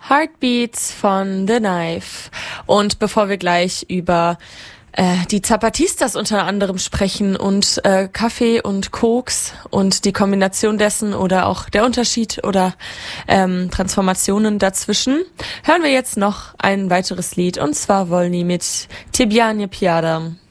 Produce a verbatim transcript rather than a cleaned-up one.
Heartbeats von The Knife. Und bevor wir gleich über äh, die Zapatistas unter anderem sprechen und äh, Kaffee und Koks und die Kombination dessen oder auch der Unterschied oder ähm, Transformationen dazwischen, hören wir jetzt noch ein weiteres Lied, und zwar Volny mit Ti biani piada.